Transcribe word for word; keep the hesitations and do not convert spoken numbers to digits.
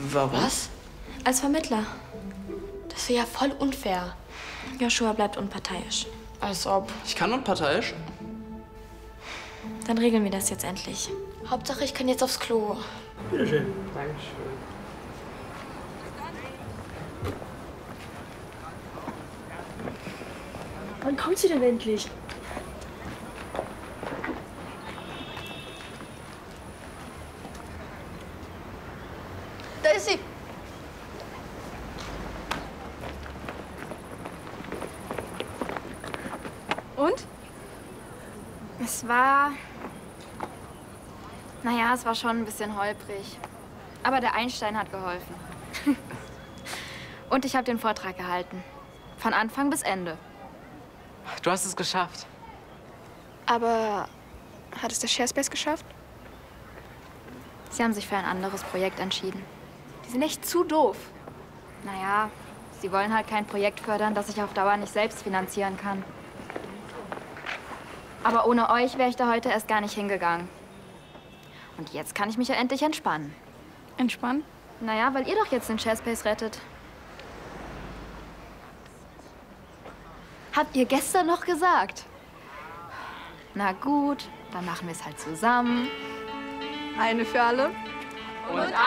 Warum? Was? Als Vermittler. Das wäre ja voll unfair. Joshua bleibt unparteiisch. Als ob. Ich kann unparteiisch. Dann regeln wir das jetzt endlich. Hauptsache, ich kann jetzt aufs Klo. Bitteschön. Dankeschön. Wann kommt sie denn endlich? Da ist sie. Und? Es war... Naja, es war schon ein bisschen holprig. Aber der Einstein hat geholfen. Und ich habe den Vortrag gehalten. Von Anfang bis Ende. Du hast es geschafft. Aber hat es der ShareSpace geschafft? Sie haben sich für ein anderes Projekt entschieden. Die sind echt zu doof. Naja, sie wollen halt kein Projekt fördern, das ich auf Dauer nicht selbst finanzieren kann. Aber ohne euch wäre ich da heute erst gar nicht hingegangen. Und jetzt kann ich mich ja endlich entspannen. Entspannen? Naja, weil ihr doch jetzt den ShareSpace rettet. Habt ihr gestern noch gesagt? Na gut, dann machen wir es halt zusammen. Eine für alle. Und